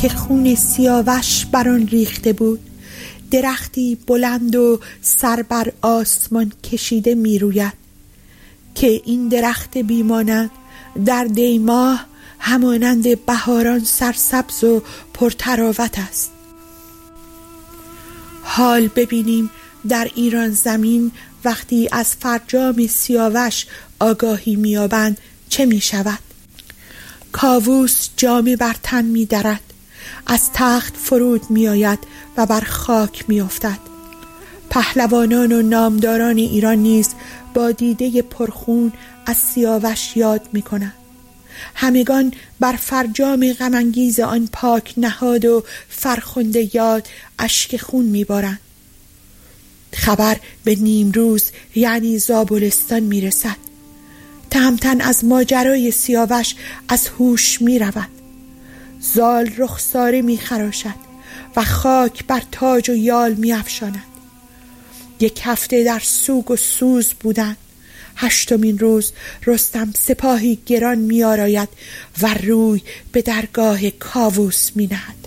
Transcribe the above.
که خون سیاوش بر آن ریخته بود، درختی بلند و سر بر آسمان کشیده می روید که این درخت بیمانند در دی ماه همانند بهاران سرسبز و پرتراوت است. حال ببینیم در ایران زمین وقتی از فرجام سیاوش آگاهی می‌یابند چه می شود. کاووس جامه بر تن می درد، از تخت فرود می آید و بر خاک می افتد. پهلوانان و نامداران ایران نیز با دیده پرخون از سیاوش یاد می کنند. همگان بر فرجام غم‌انگیز آن پاک نهاد و فرخنده یاد اشک خون می بارند. خبر به نیمروز یعنی زابلستان می رسد. تهمتن از ماجرای سیاوش از هوش می رود. زال رخساره می خراشد و خاک بر تاج و یال می افشاند. 1 هفته در سوگ و سوز بودند. 8مین روز رستم سپاهی گران می آراید و روی به درگاه کاووس می نهد.